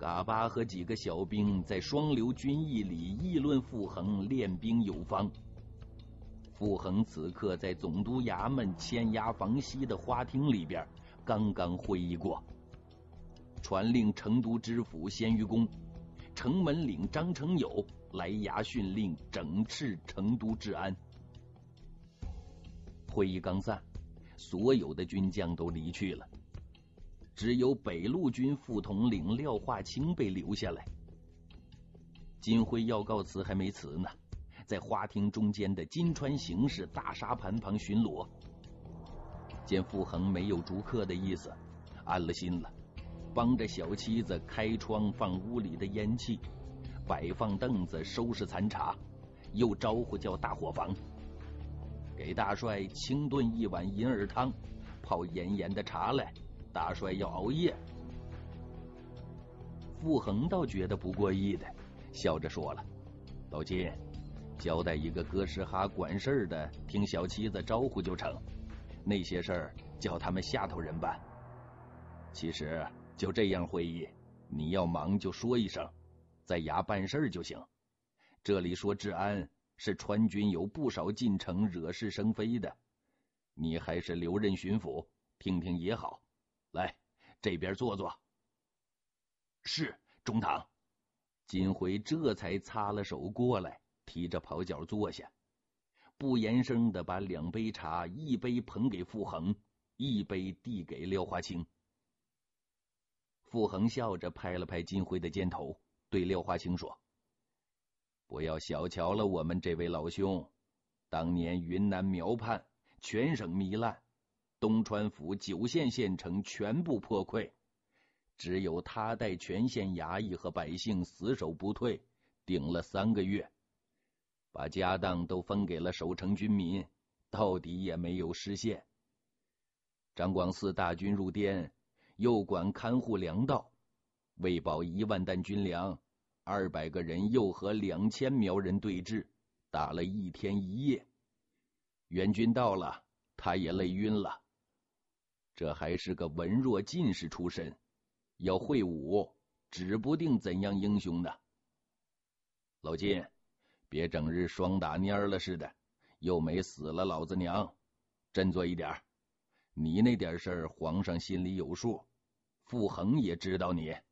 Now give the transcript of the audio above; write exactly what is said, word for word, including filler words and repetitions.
嘎巴和几个小兵在双流军役里议论傅恒练兵有方。傅恒此刻在总督衙门牵押房西的花厅里边刚刚会议过，传令成都知府鲜于公、城门岭张承友来衙训令整治成都治安。会议刚散，所有的军将都离去了，只有北路军副统领廖化清被留下来。金辉要告辞还没辞呢，在花厅中间的金川形势大沙盘旁巡逻，见傅恒没有逐客的意思，安了心了，帮着小妻子开窗放屋里的烟气，摆放凳子收拾残茶，又招呼叫大伙房，给大帅清炖一碗银耳汤，泡炎炎的茶来，大帅要熬夜。傅恒倒觉得不过意的，笑着说了：老金，交代一个哥什哈管事儿的听小妻子招呼就成，那些事儿叫他们下头人办。其实就这样会议，你要忙就说一声，在衙办事就行。这里说治安，是川军有不少进城惹是生非的，你还是留任巡抚，听听也好。来，这边坐坐。是，中堂。金辉这才擦了手过来，提着袍脚坐下，不言声的把两杯茶一杯捧给傅恒，一杯递给廖化清。傅恒笑着拍了拍金辉的肩头，对廖化清说：不要小瞧了我们这位老兄，当年云南苗畔全省糜烂，东川府九县县城全部破溃，只有他带全县衙役和百姓死守不退，顶了三个月，把家当都分给了守城军民，到底也没有失陷。张广嗣大军入滇，又管看护粮道，为保一万担军粮，二百个人又和两千苗人对峙，打了一天一夜。援军到了，他也累晕了。这还是个文弱进士出身，要会武，指不定怎样英雄呢。老金，别整日双打蔫了似的，又没死了老子娘，振作一点。你那点事儿，皇上心里有数，傅恒也知道你。